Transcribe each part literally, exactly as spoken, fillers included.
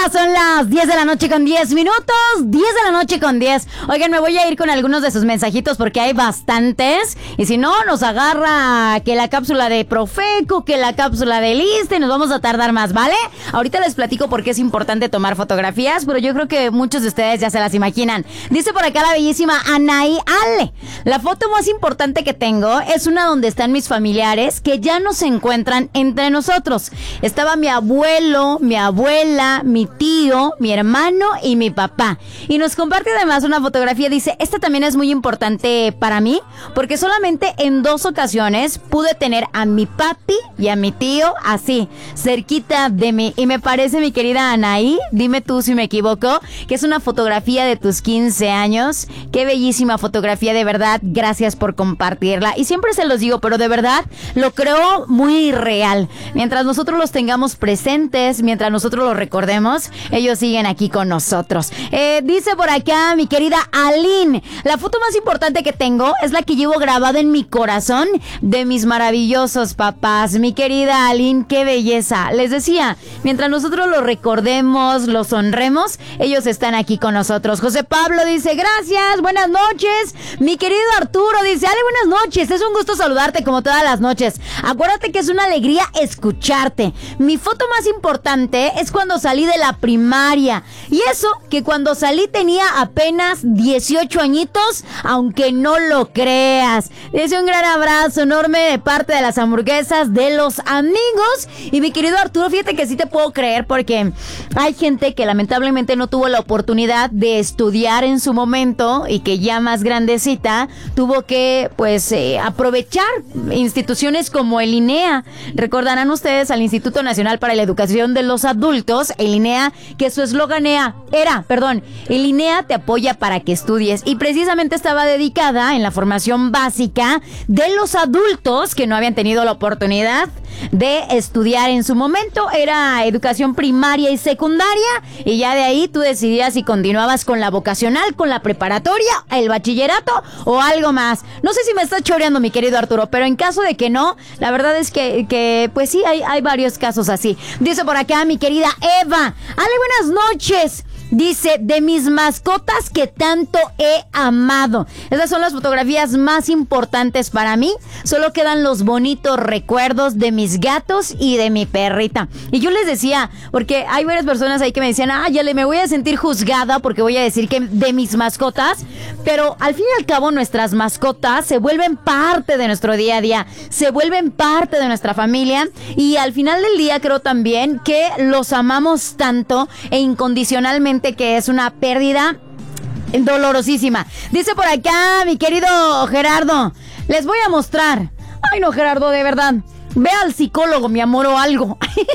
son las diez de la noche con diez minutos. diez de la noche con diez. Oigan, me voy a ir con algunos de sus mensajitos porque hay bastantes. Y si no, nos agarra que la cápsula de Profeco, que la cápsula de Lista y nos vamos a tardar más, ¿vale? Ahorita les platico por qué es importante tomar fotografías, pero yo creo que muchos de ustedes ya se las imaginan. Dice por acá la bellísima Anaí Ale: la foto más importante que tengo es una donde están mis familiares que ya no se encuentran entre nosotros. Estaba mi abuelo, mi abuela, mi tío, mi hermano y mi papá. Y nos comparte además una fotografía. Dice: esta también es muy importante para mí porque solamente en dos ocasiones pude tener a mi papi y a mi tío así, cerquita de mí. Y me parece, mi querida Anaí, dime tú si me equivoco, que es una fotografía de tus quince años. Qué bellísima fotografía, de verdad. Gracias por compartirla. Y siempre se los digo, pero de verdad lo creo muy real. Mientras nosotros los tengamos presentes, mientras nosotros los recordemos, ellos siguen aquí con nosotros. Eh, dice por acá mi querida Aline: la foto más importante que tengo es la que llevo grabada en mi corazón de mis maravillosos papás. Mi querida Aline, qué belleza. Les decía, mientras nosotros los recordemos, los honremos, ellos están aquí con nosotros. José Pablo dice: gracias, buenas noches. Mi querido Arturo dice: Ale, buenas noches, es un gusto saludarte como todas las noches. Acuérdate que es una alegría escucharte. Mi foto más importante es cuando salí de la primaria. Y eso que cuando salí tenía apenas dieciocho añitos, aunque no lo creas. Dice: un gran abrazo enorme de parte de las hamburguesas de los amigos. Y mi querido Arturo, fíjate que sí te puedo creer porque hay gente que lamentablemente no tuvo la oportunidad de estudiar en su momento y que ya más grandecita tuvo que pues eh, aprovechar instituciones como el INEA. Recordarán ustedes al Instituto Nacional para la Educación de los Adultos, el INEA, que su eslogan era, era, perdón, el INEA te apoya para que estudies, y precisamente estaba dedicada en la formación básica de los adultos que no habían tenido la oportunidad de estudiar en su momento. Era educación primaria y secundaria, y ya de ahí tú decidías si continuabas con la vocacional, con la preparatoria, el bachillerato o algo más. No sé si me estás choreando, mi querido Arturo, pero en caso de que no, la verdad es que, que pues sí, hay, hay varios casos así. Dice por acá mi querida Eva: Ale, buenas noches. Dice: de mis mascotas que tanto he amado. Esas son las fotografías más importantes para mí. Solo quedan los bonitos recuerdos de mis gatos y de mi perrita. Y yo les decía, porque hay varias personas ahí que me decían: ah, ya le me voy a sentir juzgada porque voy a decir que de mis mascotas. Pero al fin y al cabo nuestras mascotas se vuelven parte de nuestro día a día, se vuelven parte de nuestra familia. Y al final del día creo también que los amamos tanto e incondicionalmente, que es una pérdida dolorosísima. Dice por acá mi querido Gerardo: les voy a mostrar. Ay, no, Gerardo, de verdad, ve al psicólogo, mi amor, o algo.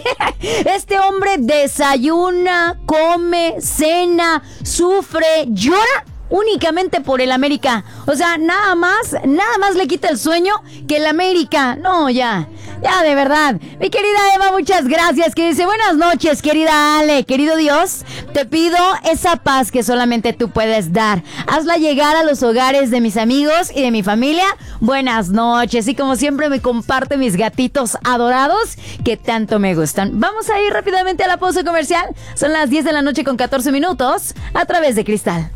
Este hombre desayuna, come, cena, sufre, llora únicamente por el América. O sea, nada más, nada más le quita el sueño que el América. No, ya, ya, de verdad. Mi querida Eva, muchas gracias, que dice: buenas noches, querida Ale. Querido Dios, te pido esa paz que solamente tú puedes dar. Hazla llegar a los hogares de mis amigos y de mi familia. Buenas noches. Y como siempre me comparte mis gatitos adorados que tanto me gustan. Vamos a ir rápidamente a la pausa comercial. Son las diez de la noche con catorce minutos a través de Cristal.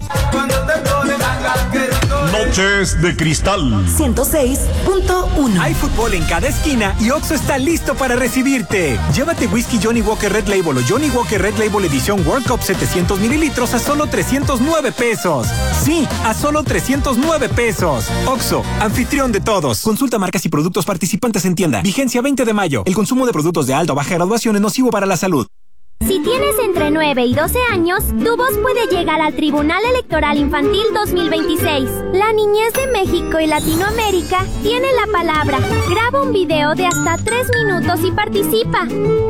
Noches de Cristal ciento seis punto uno. Hay fútbol en cada esquina y Oxxo está listo para recibirte. Llévate whisky Johnny Walker Red Label o Johnny Walker Red Label edición World Cup setecientos mililitros a solo trescientos nueve pesos. Sí, a solo trescientos nueve pesos. Oxxo, anfitrión de todos. Consulta marcas y productos participantes en tienda. Vigencia veinte de mayo. El consumo de productos de alta o baja graduación es nocivo para la salud. Si tienes entre nueve y doce años, tu voz puede llegar al Tribunal Electoral Infantil dos mil veintiséis. La niñez de México y Latinoamérica tiene la palabra. Graba un video de hasta tres minutos y participa.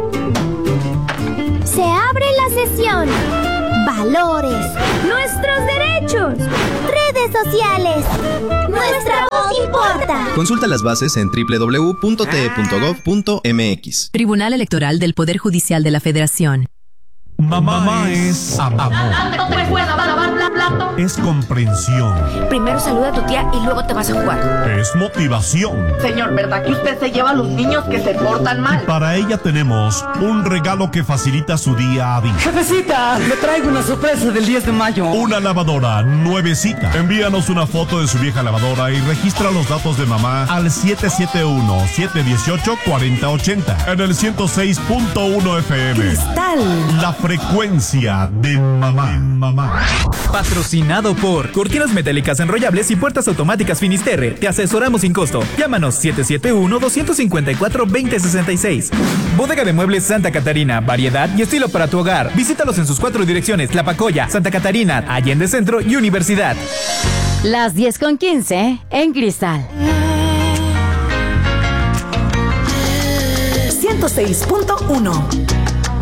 Se abre la sesión. Valores. Nuestros derechos. Redes sociales. Nuestra voz importa. Consulta las bases en doble u doble u doble u punto t e punto gov punto m x. Tribunal Electoral del Poder Judicial de la Federación. Mamá, Mamá es amor. Es comprensión. Primero saluda a tu tía y luego te vas a jugar. Es motivación. Señor, ¿verdad que usted se lleva a los niños que se portan mal? Para ella tenemos un regalo que facilita su día a día. Jefecita, le traigo una sorpresa del diez de mayo. Una lavadora nuevecita. Envíanos una foto de su vieja lavadora y registra los datos de mamá al siete siete uno, siete uno ocho, cuatro cero ocho cero en el ciento seis punto uno F M. Cristal. La frecuencia de mamá. Mamá. Patrocinado por Cortinas Metálicas Enrollables y Puertas Automáticas Finisterre. Te asesoramos sin costo. Llámanos siete siete uno, dos cinco cuatro, dos cero seis seis. Bodega de Muebles Santa Catarina. Variedad y estilo para tu hogar. Visítalos en sus cuatro direcciones: Tlapacoya, Santa Catarina, Allende Centro y Universidad. Las diez con quince en Cristal. ciento seis punto uno.